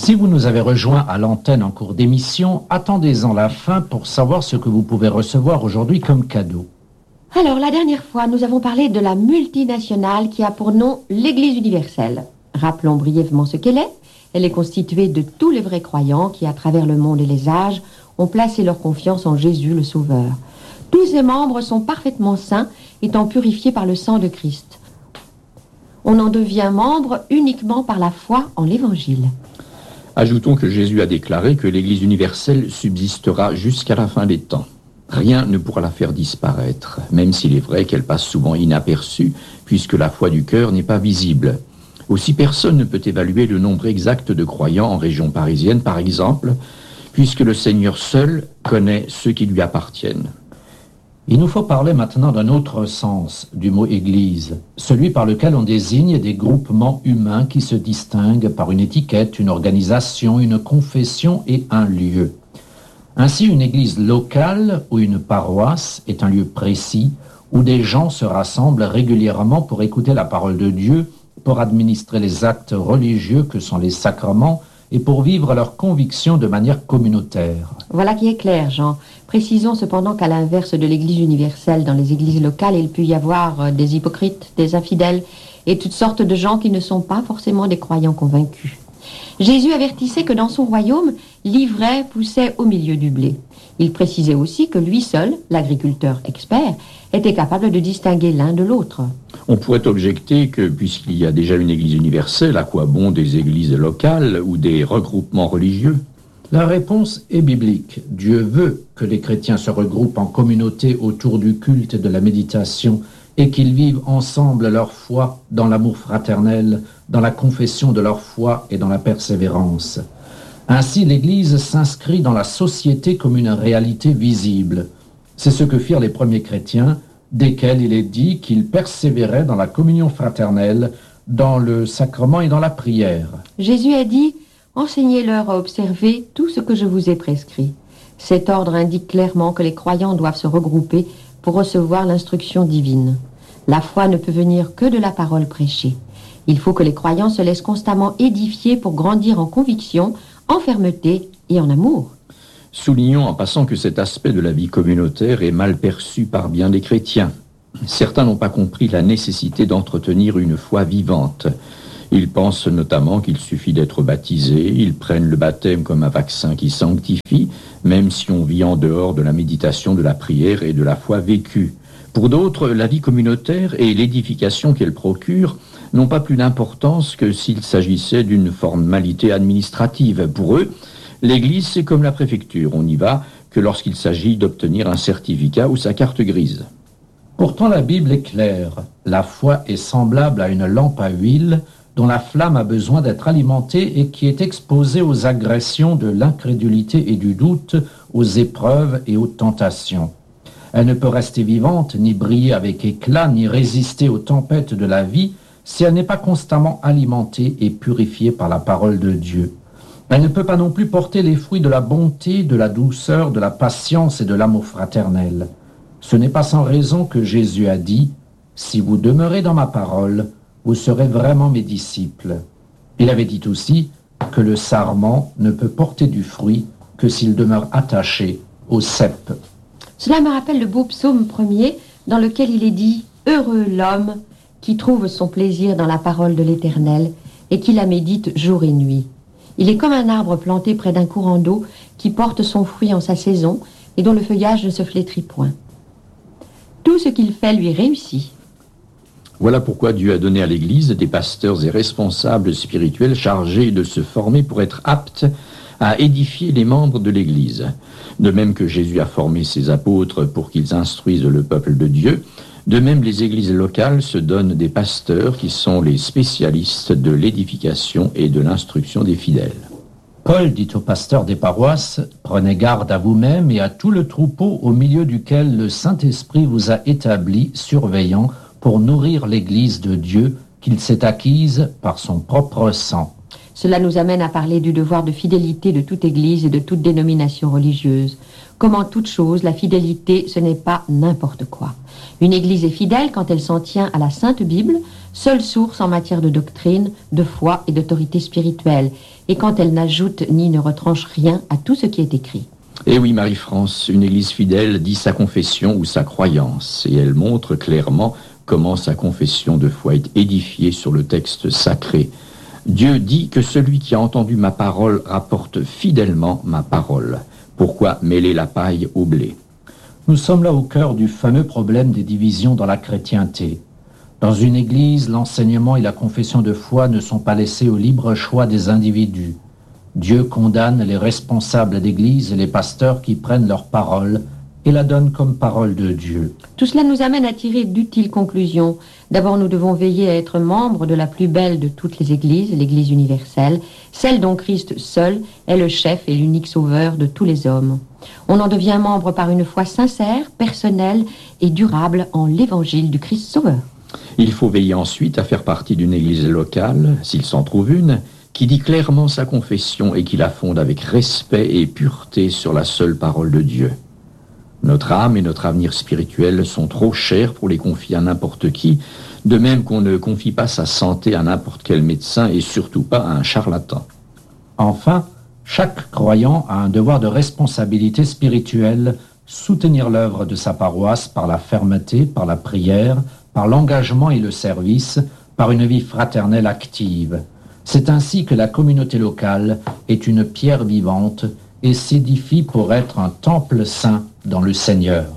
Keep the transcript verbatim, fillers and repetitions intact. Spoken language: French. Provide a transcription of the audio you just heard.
Si vous nous avez rejoints à l'antenne en cours d'émission, attendez-en la fin pour savoir ce que vous pouvez recevoir aujourd'hui comme cadeau. Alors, la dernière fois, nous avons parlé de la multinationale qui a pour nom l'Église universelle. Rappelons brièvement ce qu'elle est. Elle est constituée de tous les vrais croyants qui, à travers le monde et les âges, ont placé leur confiance en Jésus le Sauveur. Tous ses membres sont parfaitement saints, étant purifiés par le sang de Christ. On en devient membre uniquement par la foi en l'Évangile. Ajoutons que Jésus a déclaré que l'Église universelle subsistera jusqu'à la fin des temps. Rien ne pourra la faire disparaître, même s'il est vrai qu'elle passe souvent inaperçue, puisque la foi du cœur n'est pas visible. Aussi, personne ne peut évaluer le nombre exact de croyants en région parisienne, par exemple, puisque le Seigneur seul connaît ceux qui lui appartiennent. Il nous faut parler maintenant d'un autre sens du mot « Église », celui par lequel on désigne des groupements humains qui se distinguent par une étiquette, une organisation, une confession et un lieu. Ainsi, une église locale ou une paroisse est un lieu précis où des gens se rassemblent régulièrement pour écouter la parole de Dieu, pour administrer les actes religieux que sont les sacrements et pour vivre leurs convictions de manière communautaire. Voilà qui est clair, Jean. Précisons cependant qu'à l'inverse de l'Église universelle, dans les églises locales, il peut y avoir des hypocrites, des infidèles et toutes sortes de gens qui ne sont pas forcément des croyants convaincus. Jésus avertissait que dans son royaume, l'ivraie poussait au milieu du blé. Il précisait aussi que lui seul, l'agriculteur expert, était capable de distinguer l'un de l'autre. On pourrait objecter que, puisqu'il y a déjà une église universelle, à quoi bon des églises locales ou des regroupements religieux ? La réponse est biblique. Dieu veut que les chrétiens se regroupent en communauté autour du culte et de la méditation et qu'ils vivent ensemble leur foi dans l'amour fraternel, dans la confession de leur foi et dans la persévérance. Ainsi, l'Église s'inscrit dans la société comme une réalité visible. C'est ce que firent les premiers chrétiens, desquels il est dit qu'ils persévéraient dans la communion fraternelle, dans le sacrement et dans la prière. Jésus a dit « Enseignez-leur à observer tout ce que je vous ai prescrit ». Cet ordre indique clairement que les croyants doivent se regrouper pour recevoir l'instruction divine. La foi ne peut venir que de la parole prêchée. Il faut que les croyants se laissent constamment édifier pour grandir en conviction, en fermeté et en amour. Soulignons en passant que cet aspect de la vie communautaire est mal perçu par bien des chrétiens. Certains n'ont pas compris la nécessité d'entretenir une foi vivante. Ils pensent notamment qu'il suffit d'être baptisé, ils prennent le baptême comme un vaccin qui sanctifie, même si on vit en dehors de la méditation, de la prière et de la foi vécue. Pour d'autres, la vie communautaire et l'édification qu'elle procure n'ont pas plus d'importance que s'il s'agissait d'une formalité administrative. Pour eux, l'Église, c'est comme la préfecture, on n'y va que lorsqu'il s'agit d'obtenir un certificat ou sa carte grise. Pourtant, la Bible est claire. La foi est semblable à une lampe à huile dont la flamme a besoin d'être alimentée et qui est exposée aux agressions de l'incrédulité et du doute, aux épreuves et aux tentations. Elle ne peut rester vivante, ni briller avec éclat, ni résister aux tempêtes de la vie si elle n'est pas constamment alimentée et purifiée par la parole de Dieu. Elle ne peut pas non plus porter les fruits de la bonté, de la douceur, de la patience et de l'amour fraternel. Ce n'est pas sans raison que Jésus a dit « Si vous demeurez dans ma parole, vous serez vraiment mes disciples ». Il avait dit aussi que le sarment ne peut porter du fruit que s'il demeure attaché au cep. Cela me rappelle le beau psaume premier dans lequel il est dit « Heureux l'homme qui trouve son plaisir dans la parole de l'Éternel et qui la médite jour et nuit. Il est comme un arbre planté près d'un courant d'eau qui porte son fruit en sa saison et dont le feuillage ne se flétrit point. Tout ce qu'il fait lui réussit. » Voilà pourquoi Dieu a donné à l'Église des pasteurs et responsables spirituels chargés de se former pour être aptes à édifier les membres de l'Église. De même que Jésus a formé ses apôtres pour qu'ils instruisent le peuple de Dieu, de même les églises locales se donnent des pasteurs qui sont les spécialistes de l'édification et de l'instruction des fidèles. Paul dit aux pasteurs des paroisses « Prenez garde à vous-même et à tout le troupeau au milieu duquel le Saint-Esprit vous a établi, surveillant, pour nourrir l'Église de Dieu qu'il s'est acquise par son propre sang. » Cela nous amène à parler du devoir de fidélité de toute Église et de toute dénomination religieuse. Comme en toute chose, la fidélité, ce n'est pas n'importe quoi. Une Église est fidèle quand elle s'en tient à la Sainte Bible, seule source en matière de doctrine, de foi et d'autorité spirituelle, et quand elle n'ajoute ni ne retranche rien à tout ce qui est écrit. Eh oui, Marie-France, une Église fidèle dit sa confession ou sa croyance, et elle montre clairement comment sa confession de foi est édifiée sur le texte sacré. Dieu dit que celui qui a entendu ma parole rapporte fidèlement ma parole. Pourquoi mêler la paille au blé ? Nous sommes là au cœur du fameux problème des divisions dans la chrétienté. Dans une église, l'enseignement et la confession de foi ne sont pas laissés au libre choix des individus. Dieu condamne les responsables d'église et les pasteurs qui prennent leur parole et la donnent comme parole de Dieu. Tout cela nous amène à tirer d'utiles conclusions. D'abord, nous devons veiller à être membres de la plus belle de toutes les églises, l'Église universelle, celle dont Christ seul est le chef et l'unique sauveur de tous les hommes. On en devient membre par une foi sincère, personnelle et durable en l'Évangile du Christ sauveur. Il faut veiller ensuite à faire partie d'une église locale, s'il s'en trouve une, qui dit clairement sa confession et qui la fonde avec respect et pureté sur la seule parole de Dieu. Notre âme et notre avenir spirituel sont trop chers pour les confier à n'importe qui, de même qu'on ne confie pas sa santé à n'importe quel médecin et surtout pas à un charlatan. Enfin, chaque croyant a un devoir de responsabilité spirituelle, soutenir l'œuvre de sa paroisse par la fermeté, par la prière, par l'engagement et le service, par une vie fraternelle active. C'est ainsi que la communauté locale est une pierre vivante et s'édifie pour être un temple saint dans le Seigneur.